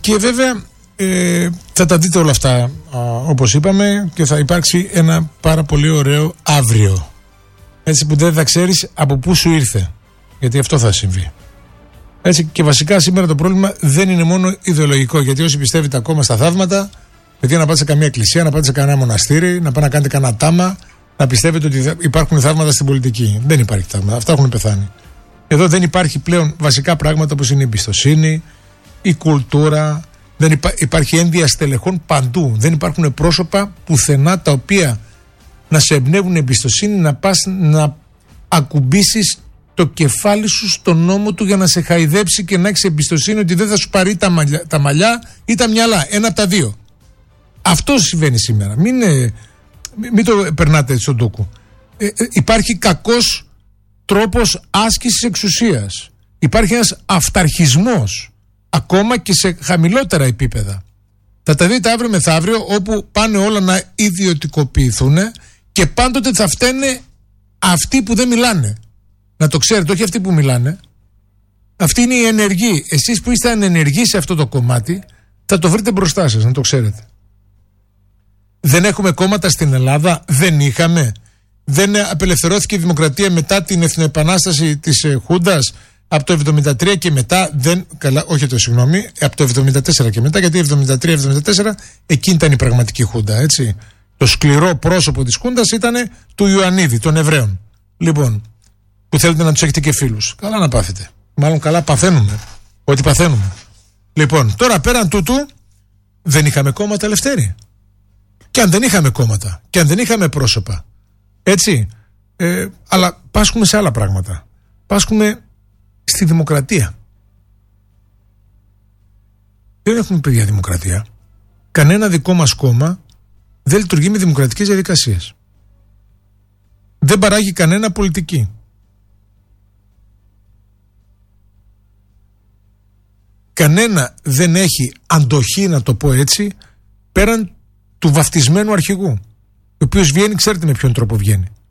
Και βέβαια θα τα δείτε όλα αυτά όπως είπαμε, και θα υπάρξει ένα πάρα πολύ ωραίο αύριο. Έτσι, που δεν θα ξέρεις από πού σου ήρθε. Γιατί αυτό θα συμβεί. Έτσι, και βασικά σήμερα το πρόβλημα δεν είναι μόνο ιδεολογικό. Γιατί όσοι πιστεύετε ακόμα στα θαύματα, γιατί να πάτε σε καμία εκκλησία, να πάτε σε κανένα μοναστήρι, να πάτε να κάνετε κανένα τάμα, να πιστεύετε ότι υπάρχουν θαύματα στην πολιτική. Δεν υπάρχει θαύματα. Αυτά έχουν πεθάνει. Εδώ δεν υπάρχει πλέον βασικά πράγματα όπως είναι η εμπιστοσύνη, η κουλτούρα. Δεν υπάρχει ένδυα στελεχών παντού. Δεν υπάρχουν πρόσωπα πουθενά τα οποία να σε εμπνεύουν εμπιστοσύνη, να πας να ακουμπήσεις το κεφάλι σου στον νόμο του για να σε χαϊδέψει και να έχεις εμπιστοσύνη ότι δεν θα σου πάρει τα μαλλιά ή τα μυαλά. Ένα από τα δύο. Αυτό συμβαίνει σήμερα. Μην το περνάτε στον τόκο. Υπάρχει κακός τρόπος άσκησης εξουσίας. Υπάρχει ένας αυταρχισμός ακόμα και σε χαμηλότερα επίπεδα. Θα τα δείτε αύριο μεθαύριο, όπου πάνε όλα να ιδιωτικοποιηθούν και πάντοτε θα φταίνε αυτοί που δεν μιλάνε. Να το ξέρετε, όχι αυτοί που μιλάνε. Αυτοί είναι οι ενεργοί. Εσείς που είστε ανενεργοί σε αυτό το κομμάτι, θα το βρείτε μπροστά σας, να το ξέρετε. Δεν έχουμε κόμματα στην Ελλάδα, δεν είχαμε. Δεν απελευθερώθηκε η δημοκρατία μετά την εθνοεπανάσταση της Χούντας από το 1973 και μετά. Από το 1974 και μετά, γιατί 1973-1974 εκείνη ήταν η πραγματική Χούντα, έτσι. Το σκληρό πρόσωπο της Χούντας ήταν του Ιωαννίδη, των Εβραίων. Λοιπόν, που θέλετε να τους έχετε και φίλους. Καλά να πάθετε. Μάλλον καλά παθαίνουμε. Ότι παθαίνουμε. Λοιπόν, τώρα πέραν τούτου δεν είχαμε κόμματα, Λευτέρη. Και αν δεν είχαμε κόμματα, και αν δεν είχαμε πρόσωπα, έτσι, αλλά πάσχουμε σε άλλα πράγματα. Πάσχουμε στη δημοκρατία. Δεν έχουμε, παιδιά, δημοκρατία. Κανένα δικό μας κόμμα δεν λειτουργεί με δημοκρατικές διαδικασίες. Δεν παράγει κανένα πολιτική. Κανένα δεν έχει αντοχή, να το πω έτσι, πέραν του βαφτισμένου αρχηγού, ο οποίος βγαίνει, ξέρετε με ποιον τρόπο βγαίνει.